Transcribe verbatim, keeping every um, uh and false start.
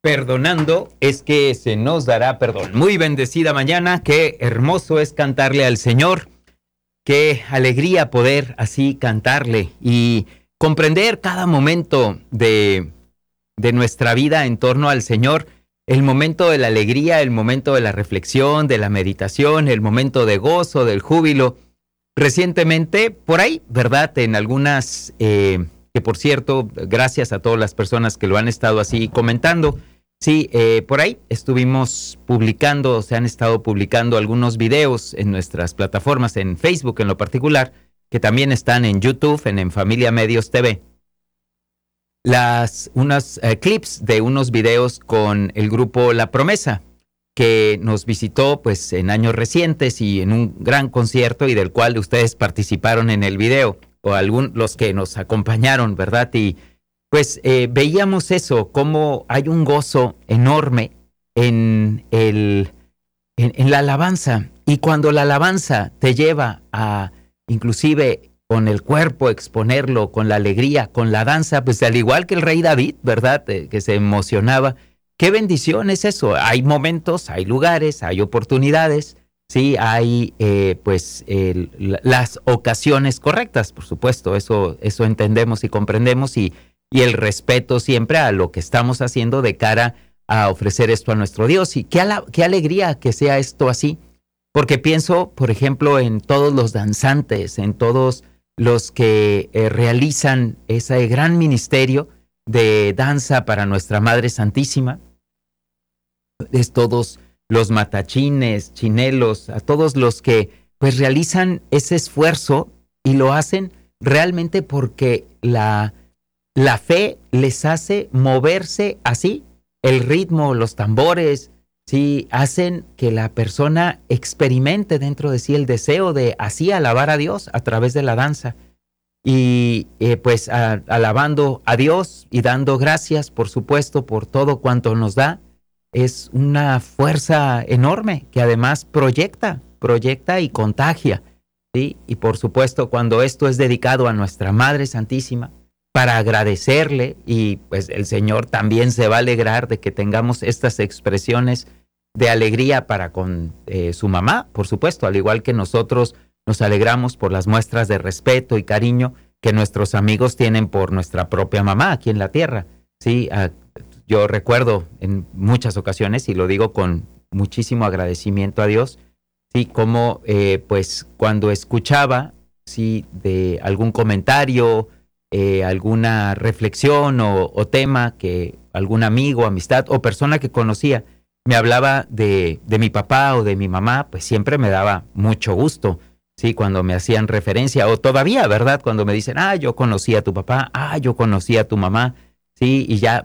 Perdonando es que se nos dará perdón. Muy bendecida mañana, qué hermoso es cantarle al Señor, qué alegría poder así cantarle y comprender cada momento de, de nuestra vida en torno al Señor, el momento de la alegría, el momento de la reflexión, de la meditación, el momento de gozo, del júbilo. Recientemente, por ahí, ¿verdad? En algunas, eh, que por cierto, gracias a todas las personas que lo han estado así comentando. Sí, eh, por ahí estuvimos publicando, se han estado publicando algunos videos en nuestras plataformas, en Facebook en lo particular, que también están en YouTube, en, en Familia Medios T V. Las, unos eh, clips de unos videos con el grupo La Promesa, que nos visitó pues en años recientes y en un gran concierto y del cual ustedes participaron en el video, o algún, los que nos acompañaron, ¿verdad? Y pues eh, veíamos eso, cómo hay un gozo enorme en, el, en, en la alabanza. Y cuando la alabanza te lleva a, inclusive con el cuerpo, exponerlo, con la alegría, con la danza, pues al igual que el rey David, ¿verdad? Eh, que se emocionaba. ¡Qué bendición es eso! Hay momentos, hay lugares, hay oportunidades, sí, hay eh, pues el, las ocasiones correctas, por supuesto, eso, eso entendemos y comprendemos y Y el respeto siempre a lo que estamos haciendo de cara a ofrecer esto a nuestro Dios. Y qué, ala, qué alegría que sea esto así. Porque pienso, por ejemplo, en todos los danzantes, en todos los que eh, realizan ese gran ministerio de danza para nuestra Madre Santísima. Es todos los matachines, chinelos, a todos los que pues realizan ese esfuerzo y lo hacen realmente porque la... La fe les hace moverse así, el ritmo, los tambores, sí, hacen que la persona experimente dentro de sí el deseo de así alabar a Dios a través de la danza. Y eh, pues a, alabando a Dios y dando gracias, por supuesto, por todo cuanto nos da, es una fuerza enorme que además proyecta, proyecta y contagia, ¿sí? Y por supuesto, cuando esto es dedicado a nuestra Madre Santísima, para agradecerle, y pues el Señor también se va a alegrar de que tengamos estas expresiones de alegría para con eh, su mamá, por supuesto, al igual que nosotros nos alegramos por las muestras de respeto y cariño que nuestros amigos tienen por nuestra propia mamá aquí en la tierra. Sí, uh, yo recuerdo en muchas ocasiones, y lo digo con muchísimo agradecimiento a Dios, sí, como eh, pues cuando escuchaba, sí, de algún comentario, Eh, alguna reflexión o, o tema que algún amigo, amistad o persona que conocía me hablaba de, de mi papá o de mi mamá, pues siempre me daba mucho gusto, ¿sí? Cuando me hacían referencia, o todavía, ¿verdad? Cuando me dicen, ah, yo conocí a tu papá, ah, yo conocí a tu mamá, ¿sí? Y ya